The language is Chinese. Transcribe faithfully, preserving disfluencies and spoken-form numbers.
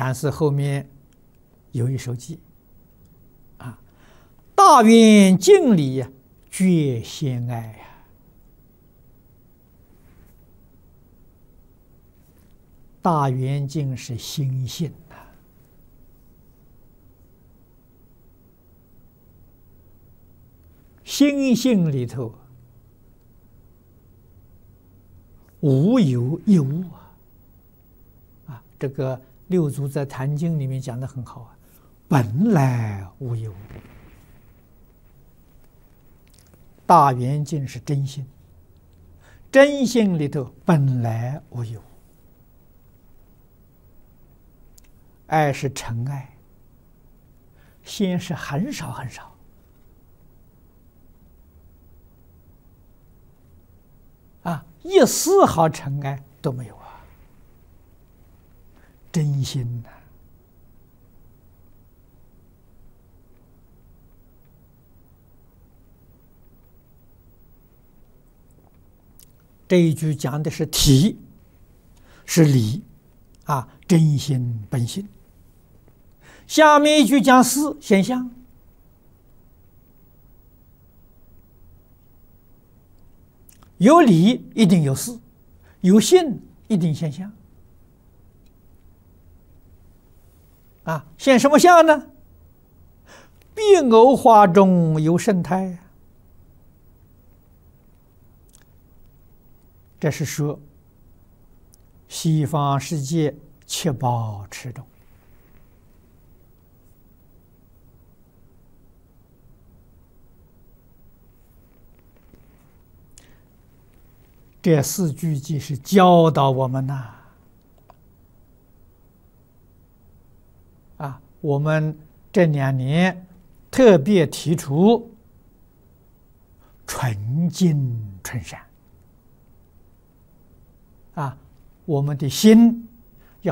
禅师后面有一首偈啊：“大圆镜里觉先爱呀。”大圆镜是心性呐，心性里头无有一无啊！啊，这个六祖在《坛经》里面讲的很好啊，本来无一物。大圆镜是真心，真心里头本来无一物。爱是尘埃，心是很少很少。啊，一丝毫尘埃都没有啊！真心呐、啊！这一句讲的是体，是理，啊，真心本性。下面一句讲事现象，有理一定有事，有性一定现象。啊，现什么相呢？碧藕花中有胜态。这是说西方世界七宝池中，这四句偈是教导我们呐。啊，我们这两年特别提出纯净纯善。啊，我们的心